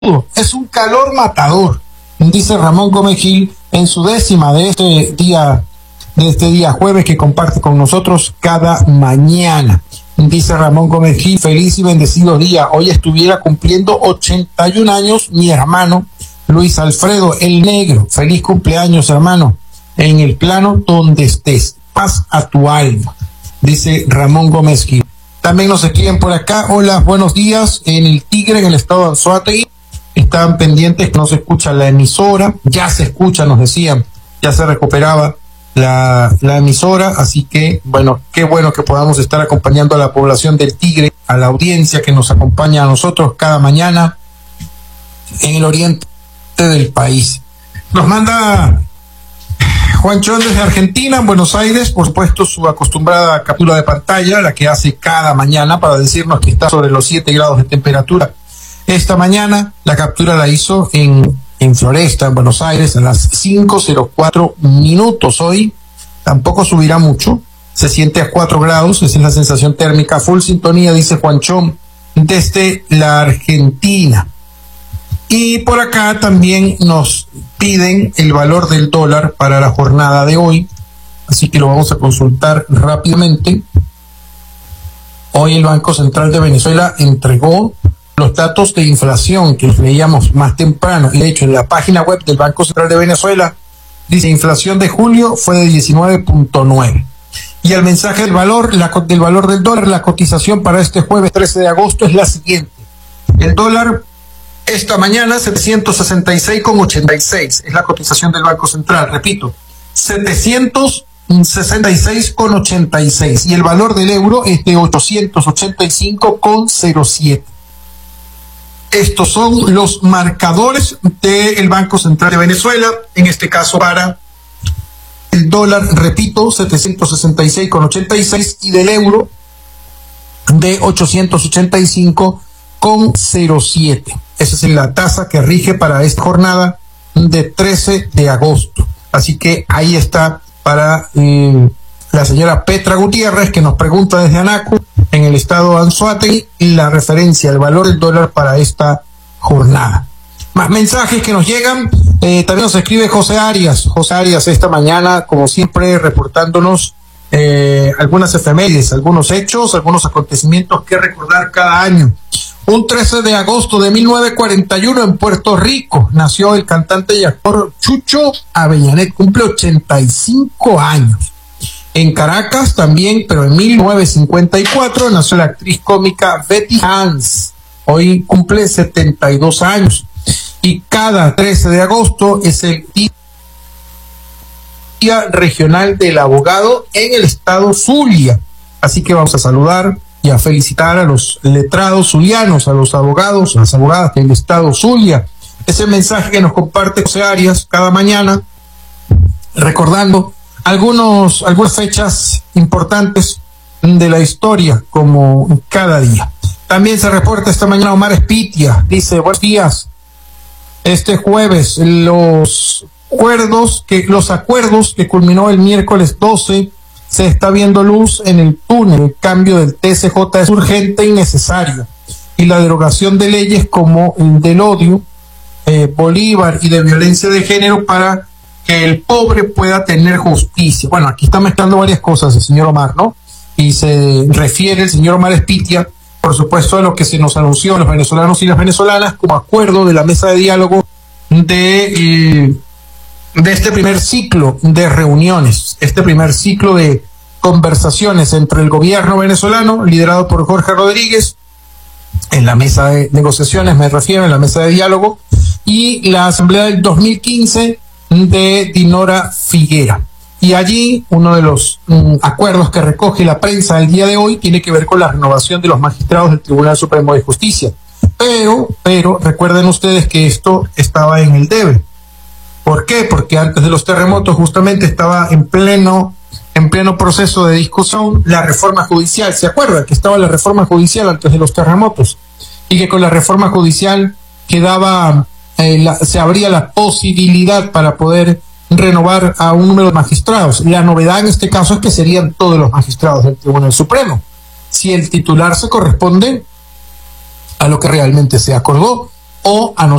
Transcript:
Es un calor matador, dice Ramón Gómez Gil en su décima de este día jueves que comparte con nosotros cada mañana. Dice Ramón Gómez Gil, feliz y bendecido día. Hoy estuviera cumpliendo 81 años mi hermano Luis Alfredo el Negro. Feliz cumpleaños, hermano, en el plano donde estés. Paz a tu alma, dice Ramón Gómez Gil. También nos escriben por acá, hola, buenos días, en el Tigre, en el estado de Anzoátegui. Estaban pendientes que no se escucha la emisora, ya se escucha, nos decían, ya se recuperaba la emisora, así que, bueno, qué bueno que podamos estar acompañando a la población del Tigre, a la audiencia que nos acompaña a nosotros cada mañana en el oriente del país. Nos manda Juan Chón desde Argentina, en Buenos Aires, por supuesto, su acostumbrada captura de pantalla, la que hace cada mañana para decirnos que está sobre los 7 grados de temperatura. Esta mañana la captura la hizo en Floresta, en Buenos Aires, a las 5:04 minutos. Hoy tampoco subirá mucho, se siente a 4 grados, esa es la sensación térmica. Full sintonía, dice Juanchón, desde la Argentina. Y por acá también nos piden el valor del dólar para la jornada de hoy, así que lo vamos a consultar rápidamente. Hoy el Banco Central de Venezuela entregó los datos de inflación que leíamos más temprano, y de hecho en la página web del Banco Central de Venezuela dice inflación de julio fue de 19.9. Y el mensaje del valor, del valor del dólar, la cotización para este jueves 13 de agosto es la siguiente. El dólar esta mañana 766,86 es la cotización del Banco Central, repito, 766,86, y el valor del euro es de 885,07. Estos son los marcadores del Banco Central de Venezuela, en este caso para el dólar, repito, 766,86, y del euro de 885,07. Esa es la tasa que rige para esta jornada de 13 de agosto. Así que ahí está para la señora Petra Gutiérrez, que nos pregunta desde Anaco, en el estado de Anzoátegui, la referencia al valor del dólar para esta jornada. Más mensajes que nos llegan. También nos escribe José Arias. José Arias esta mañana, como siempre, reportándonos algunas efemérides, algunos hechos, algunos acontecimientos que recordar cada año. Un 13 de agosto de 1941 en Puerto Rico nació el cantante y actor Chucho Avellanet, cumple 85 años. En Caracas también, pero en 1954, nació la actriz cómica Betty Hans. Hoy cumple 72 años. Y cada 13 de agosto es el Día Regional del Abogado en el estado Zulia. Así que vamos a saludar y a felicitar a los letrados zulianos, a los abogados, a las abogadas del estado Zulia. Ese mensaje que nos comparte José Arias cada mañana, recordando algunas fechas importantes de la historia, como cada día. También se reporta esta mañana Omar Espitia, dice, buenos días. Este jueves, los acuerdos que culminó el miércoles 12, se está viendo luz en el túnel. El cambio del TSJ es urgente y necesario, y la derogación de leyes como el del odio, Bolívar, y de violencia de género, para que el pobre pueda tener justicia. Bueno, aquí está mezclando varias cosas el señor Omar, ¿no? Y se refiere el señor Omar Espitia, por supuesto, a lo que se nos anunció a los venezolanos y las venezolanas como acuerdo de la mesa de diálogo de este primer ciclo de reuniones, este primer ciclo de conversaciones entre el gobierno venezolano, liderado por Jorge Rodríguez, en la mesa de negociaciones, me refiero, en la mesa de diálogo, y la asamblea del 2015 de Dinora Figuera. Y allí uno de los acuerdos que recoge la prensa el día de hoy tiene que ver con la renovación de los magistrados del Tribunal Supremo de Justicia. Pero recuerden ustedes que esto estaba en el debe. ¿Por qué? Porque antes de los terremotos justamente estaba en pleno proceso de discusión la reforma judicial. ¿Se acuerdan que estaba la reforma judicial antes de los terremotos? Y que con la reforma judicial se abría la posibilidad para poder renovar a un número de magistrados. La novedad en este caso es que serían todos los magistrados del Tribunal Supremo, si el titular se corresponde a lo que realmente se acordó o a